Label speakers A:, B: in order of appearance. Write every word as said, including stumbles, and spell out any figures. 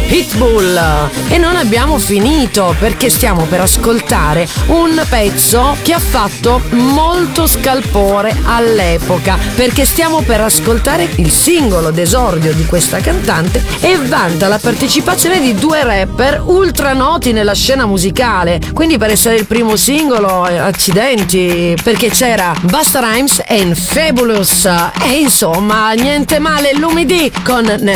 A: Pitbull. E non abbiamo finito, perché stiamo per ascoltare un pezzo che ha fatto molto scalpore all'epoca, perché stiamo per ascoltare il singolo d'esordio di questa cantante e vanta la partecipazione di due rapper ultra noti nella scena musicale. Quindi per essere il primo singolo, accidenti, perché c'era Busta Rhymes e Fabulous. E insomma, niente male, l'Umidì con Never